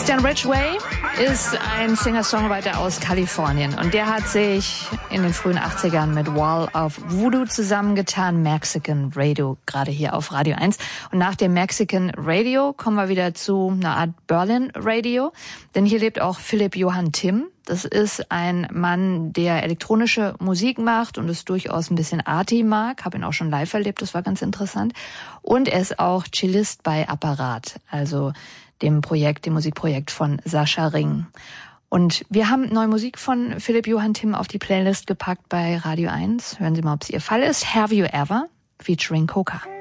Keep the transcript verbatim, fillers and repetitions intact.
Christian Ridgway ist ein Singer-Songwriter aus Kalifornien und der hat sich in den frühen achtzigern mit Wall of Voodoo zusammengetan, Mexican Radio, gerade hier auf Radio eins. Und nach dem Mexican Radio kommen wir wieder zu einer Art Berlin Radio, denn hier lebt auch Philipp Johann Timm. Das ist ein Mann, der elektronische Musik macht und es durchaus ein bisschen arty mag. Habe ihn auch schon live erlebt, das war ganz interessant. Und er ist auch Cellist bei Apparat, also dem Projekt, dem Musikprojekt von Sascha Ring. Und wir haben neue Musik von Philipp Johann Timm auf die Playlist gepackt bei Radio eins. Hören Sie mal, ob es Ihr Fall ist. Have You Ever? Featuring Coca.